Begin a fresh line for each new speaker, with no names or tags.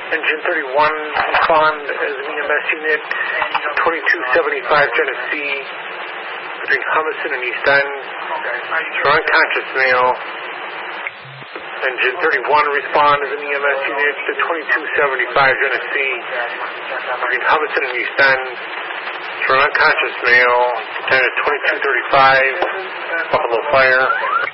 Engine 31, respond as an EMS unit, 2275 Genesee, between Humison and East End, for unconscious male. Engine 31, respond as an EMS unit to 2275 Genesee, between Humison and East End, for unconscious male, attended 2235, Buffalo Fire.